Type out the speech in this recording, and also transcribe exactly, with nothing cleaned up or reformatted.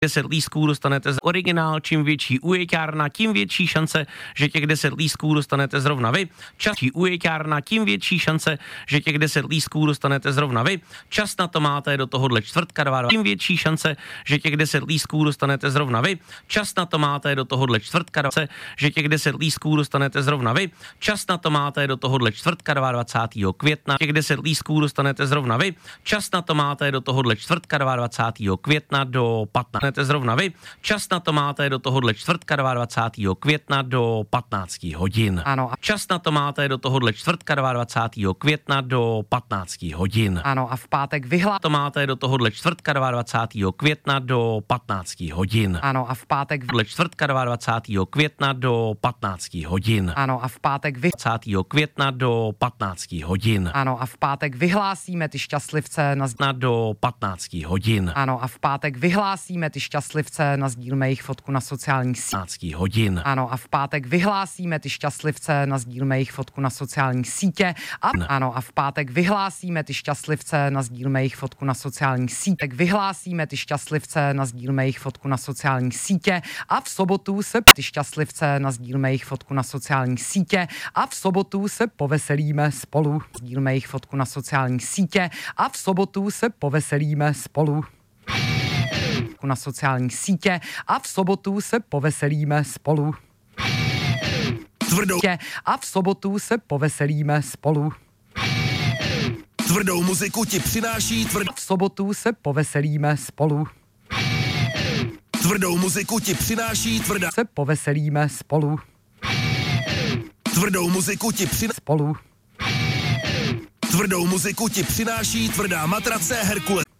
deset lístků dostanete z originál, čím větší ujeťárna, tím větší šance, že těch deset lístků dostanete zrovna vy. Čas ujeťárna, tím větší šance, že těch deset lístků dostanete zrovna vy. Čas na to máte do tohohle čtvrtka dvacet dva, tím větší šance, že těch deset lístků dostanete zrovna vy. Čas na to máte do tohohle čtvrtka dvacet že těch deset lístků dostanete zrovna vy. Čas na to máte do tohohle čtvrtka dvacátého prvního května, těch deset lístků dostanete zrovna vy. Čas na to máte do tohohle čtvrtka dvacátého druhého května do patnácti zrovna vy. Čas na to máte do tohohle čtvrtka dvacátého druhého května do patnácti hodin. Ano. Čas na to máte do tohohle čtvrtka dvacátého druhého května do patnácti hodin. Ano, a v pátek vyhlá... To máte do tohohle čtvrtka dvacátého druhého května do patnácti hodin. Ano, a v pátek... Tohle čtvrtka dvacátého druhého května do patnácti hodin. Ano, a v pátek vy... dvacátého května do patnácti hodin. Ano, a v pátek vyhlásíme ty šťastlivce na... Na do patnácti hodin. Ano, a v pátek vyhlásíme ty šťastlivce, nazdílme jejich fotku na sociální sítě. patnácti hodin. Ano, a v pátek vyhlásíme ty šťastlivce, nazdílme jejich fotku na sociální sítě. A... Ano, a v pátek vyhlásíme ty šťastlivce, nazdílme jejich fotku na sociální sítě. Vyhlásíme ty šťastlivce, nazdílme jejich fotku na sociální sítě. A v sobotu se ty šťastlivce, nazdílme jejich fotku na sociální sítě. A v sobotu se poveselíme spolu. Nazdílme jejich fotku na sociální sítě. A v sobotu se poveselíme spolu. Na sociální sítě a v sobotu se poveselíme spolu. Tvrdou. A v sobotu se poveselíme spolu. Tvrdou muziku ti přináší tvrd... V sobotu se poveselíme spolu. Tvrdou muziku ti přináší tvrdá... Se poveselíme spolu. Tvrdou muziku ti přináší... Spolu. Tvrdou muziku ti přináší tvrdá matrace Herkule.